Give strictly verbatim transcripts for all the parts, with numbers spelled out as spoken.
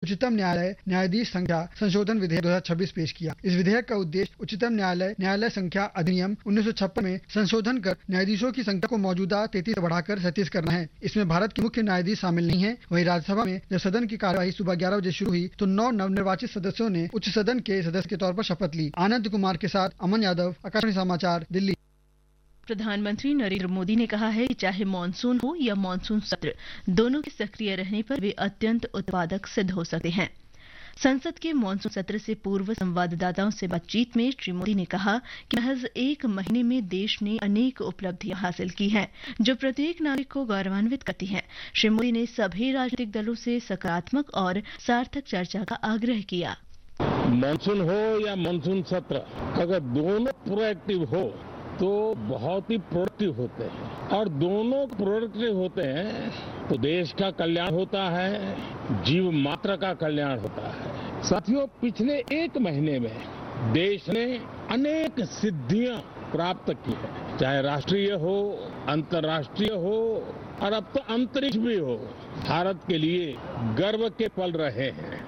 उच्चतम न्यायालय न्यायाधीश संख्या संशोधन विधेयक दो हजार छब्बीस पेश किया। इस विधेयक का उद्देश्य उच्चतम न्यायालय न्यायालय संख्या अधिनियम उन्नीस सौ छप्पन में संशोधन कर न्यायाधीशों की संख्या को मौजूदा तैंतीस से बढ़ाकर सैंतीस करना है। इसमें भारत के मुख्य न्यायाधीश शामिल नहीं है। वहीं राज्यसभा में जब सदन की कार्यवाही सुबह ग्यारह बजे शुरू हुई तो नौ नवनिर्वाचित सदस्यों ने उच्च सदन के सदस्य के तौर पर शपथ ली। आनंद कुमार के साथ अमन यादव, आकाशवाणी समाचार, दिल्ली। प्रधानमंत्री नरेंद्र मोदी ने कहा है कि चाहे मानसून हो या मानसून सत्र, दोनों के सक्रिय रहने पर वे अत्यंत उत्पादक सिद्ध हो सकते हैं। संसद के मानसून सत्र से पूर्व संवाददाताओं से बातचीत में श्री मोदी ने कहा कि महज एक महीने में देश ने अनेक उपलब्धियां हासिल की हैं, जो प्रत्येक नागरिक को गौरवान्वित करती हैं। श्री मोदी ने सभी राजनीतिक दलों से सकारात्मक और सार्थक चर्चा का आग्रह किया। मानसून हो या मानसून सत्र, अगर दोनों प्रोएक्टिव हो तो बहुत ही प्रोडक्टिव होते हैं, और दोनों प्रोडक्टिव होते हैं तो देश का कल्याण होता है, जीव मात्र का कल्याण होता है। साथियों, पिछले एक महीने में देश ने अनेक सिद्धियां प्राप्त की है, चाहे राष्ट्रीय हो, अंतर्राष्ट्रीय हो और अब तो अंतरिक्ष भी हो। भारत के लिए गर्व के पल रहे हैं।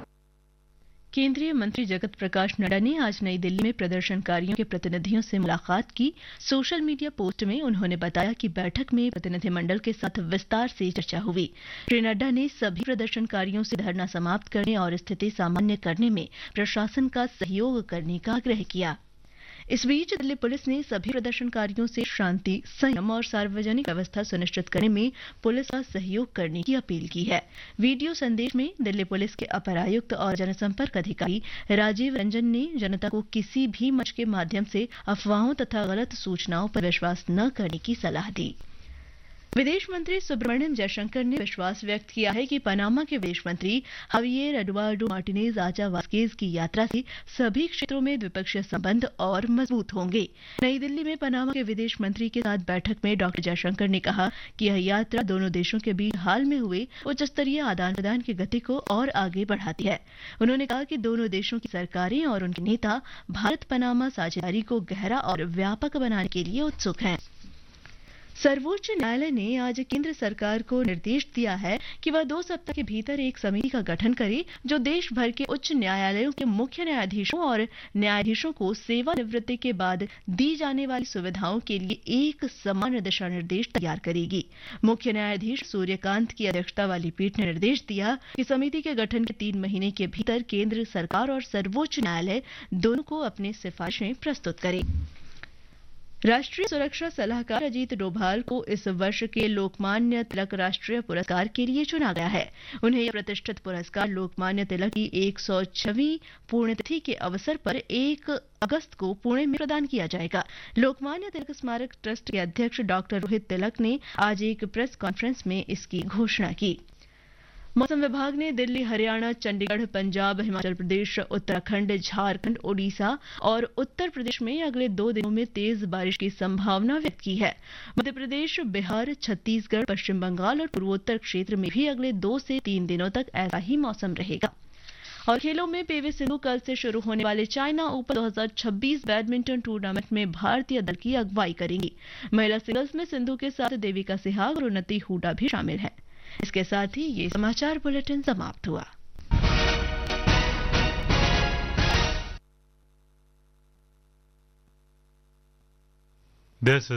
केंद्रीय मंत्री जगत प्रकाश नड्डा ने आज नई दिल्ली में प्रदर्शनकारियों के प्रतिनिधियों से मुलाकात की। सोशल मीडिया पोस्ट में उन्होंने बताया कि बैठक में प्रतिनिधिमंडल के साथ विस्तार से चर्चा हुई। श्री नड्डा ने सभी प्रदर्शनकारियों से धरना समाप्त करने और स्थिति सामान्य करने में प्रशासन का सहयोग करने का आग्रह किया। इस बीच दिल्ली पुलिस ने सभी प्रदर्शनकारियों से शांति, संयम और सार्वजनिक व्यवस्था सुनिश्चित करने में पुलिस का सहयोग करने की अपील की है। वीडियो संदेश में दिल्ली पुलिस के अपर आयुक्त और जनसंपर्क अधिकारी राजीव रंजन ने जनता को किसी भी मंच के माध्यम से अफवाहों तथा गलत सूचनाओं पर विश्वास न करने की सलाह दी। विदेश मंत्री सुब्रमण्यम जयशंकर ने विश्वास व्यक्त किया है कि पनामा के विदेश मंत्री हावियर एडुआर्डो मार्टिनेज आचा वास्केज की यात्रा से सभी क्षेत्रों में द्विपक्षीय संबंध और मजबूत होंगे। नई दिल्ली में पनामा के विदेश मंत्री के साथ बैठक में डॉक्टर जयशंकर ने कहा कि यह यात्रा दोनों देशों के बीच हाल में हुए उच्च स्तरीय आदान प्रदान की गति को और आगे बढ़ाती है। उन्होंने कहा कि दोनों देशों की सरकारें और उनके नेता भारत पनामा साझेदारी को गहरा और व्यापक बनाने के लिए उत्सुक हैं। सर्वोच्च न्यायालय ने आज केंद्र सरकार को निर्देश दिया है कि वह दो सप्ताह के भीतर एक समिति का गठन करे जो देश भर के उच्च न्यायालयों के मुख्य न्यायाधीशों और न्यायाधीशों को सेवानिवृत्ति के बाद दी जाने वाली सुविधाओं के लिए एक समान दिशा निर्देश तैयार करेगी। मुख्य न्यायाधीश सूर्यकांत की अध्यक्षता वाली पीठ ने निर्देश दिया कि समिति के गठन के तीन महीने के भीतर केंद्र सरकार और सर्वोच्च न्यायालय दोनों को अपनी सिफारिशें प्रस्तुत करे। राष्ट्रीय सुरक्षा सलाहकार अजीत डोभाल को इस वर्ष के लोकमान्य तिलक राष्ट्रीय पुरस्कार के लिए चुना गया है। उन्हें यह प्रतिष्ठित पुरस्कार लोकमान्य तिलक की एक सौ छवीं पुण्यतिथि के अवसर पर एक अगस्त को पुणे में प्रदान किया जाएगा। लोकमान्य तिलक स्मारक ट्रस्ट के अध्यक्ष डॉक्टर रोहित तिलक ने आज एक प्रेस कॉन्फ्रेंस में इसकी घोषणा की। मौसम विभाग ने दिल्ली, हरियाणा, चंडीगढ़, पंजाब, हिमाचल प्रदेश, उत्तराखंड, झारखंड, ओडिशा और उत्तर प्रदेश में अगले दो दिनों में तेज बारिश की संभावना व्यक्त की है। मध्य प्रदेश, बिहार, छत्तीसगढ़, पश्चिम बंगाल और पूर्वोत्तर क्षेत्र में भी अगले दो से तीन दिनों तक ऐसा ही मौसम रहेगा। और खेलों में पीवी सिंधु कल से शुरू होने वाले चाइना ओपन दो हज़ार छब्बीस बैडमिंटन टूर्नामेंट में भारतीय दल की अगुवाई करेंगी। महिला सिंगल्स में सिंधु के साथ देविका सहवाग और उन्नति हुडा भी शामिल है। इसके साथ ही ये समाचार बुलेटिन समाप्त हुआ। This is